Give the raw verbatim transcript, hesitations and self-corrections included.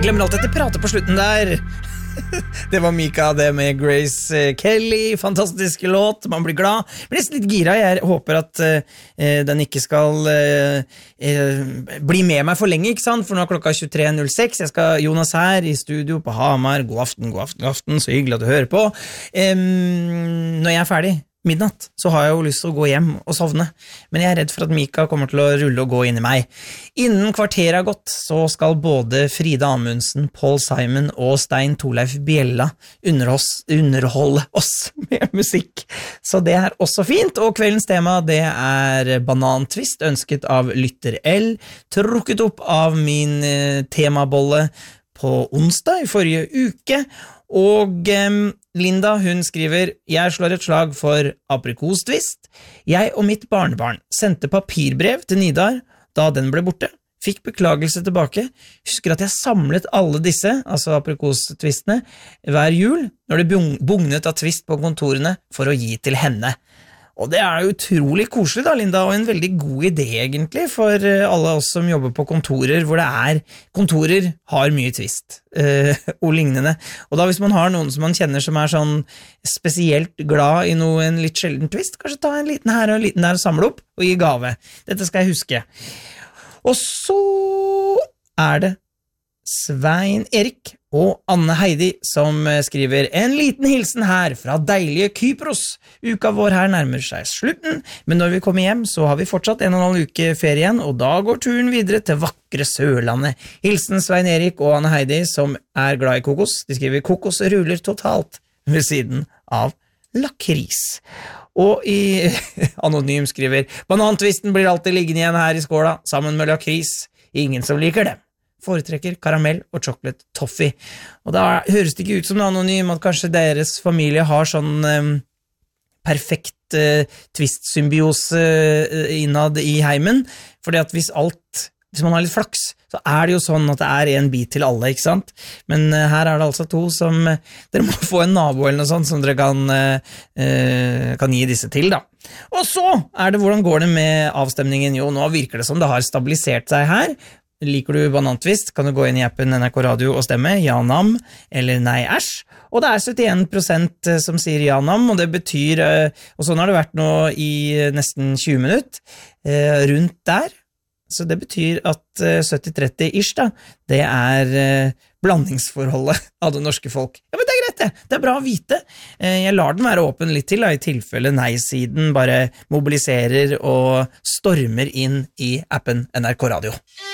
glemmer alltid at jeg prater på slutten der. Det var Mika, det med Grace Kelly, fantastisk låt, man blir glad, blir nesten litt gira, jeg håper at uh, den ikke skal uh, uh, bli med meg for lenge, ikke sant, for nå er klokka tjuetre null seks, jeg skal Jonas her i studio på Hamar, god aften, god aften, god aften, så hyggelig at du hører på. Um, når jeg er ferdig, midnatt, så har jeg jo lyst til å gå hjem og sovne, men jeg er redd for at Mika kommer til å rulle og gå inn i meg. Innen kvarteret har gått, så skal både Frida Amundsen, Paul Simon og Stein Torleif Bjella underholde oss med musikk. Så det er også fint, og kveldens tema det er banantvist, ønsket av Lytter L, trukket opp av min temabolle på onsdag i forrige uke, og um, Linda, hun skriver, jeg slår et slag for aprikostvist. Jeg og mitt barnebarn sendte papirbrev til Nidar da den ble borte. Fikk beklagelse tilbake. Husker at jeg samlet alle disse, altså aprikostvistene, hver jul, når det bugnet av tvist på kontorene for å gi til henne. Og det er jo utrolig koselig da, Linda, og en veldig god idé egentlig for alle oss som jobber på kontorer, hvor det er, kontorer har mye tvist uh, og lignende. Og da hvis man har noen som man kjenner som er sånn spesielt glad i noe, en litt sjelden tvist, kanskje ta en liten her og en liten der og samle opp og gi gave. Dette skal jeg huske. Og så er det Svein Erik og Anne Heidi som skriver en liten hilsen her fra deilige Kypros. Uka vår her nærmer seg slutten, men når vi kommer hjem så har vi fortsatt en og en halv uke ferie igjen, og da går turen videre til vakre Sørlandet. Hilsen Svein Erik og Anne Heidi som er glad i kokos. De skriver kokos ruller totalt ved siden av lakris. Og i Anonym skriver banantvisten blir alltid liggende igjen her i skåla sammen med lakris. Ingen som liker dem. Foretrekker karamell og chocolate toffee. Og da høres det ikke ut som Anonym at kanskje deres familie har sånn um, perfekt uh, twist-symbiose uh, innad i heimen, fordi at hvis alt, hvis man har litt flaks, så er det jo sånn at det er en bit til alle, ikke sant? Men uh, her er det altså to som, uh, dere må få en nabo eller noe sånt som dere kan, uh, uh, kan gi disse til da. Og så er det hvordan går det med avstemningen? Jo, nå virker det som det har stabilisert seg her. Liker du banantvist, kan du gå inn i appen N R K Radio og stemme ja-nam eller nei-æsj, og det er syttien prosent som sier ja-nam, og det betyr, og sånn har det vært nå i nesten tjue minutter, rundt der, så det betyr at sytti tretti ish da, det er blandingsforholdet av det norske folk. Ja, men det er greit det, det er bra å vite. Jeg lar den være åpen litt til, da, i tilfelle nei-siden bare mobiliserer og stormer inn i appen N R K Radio.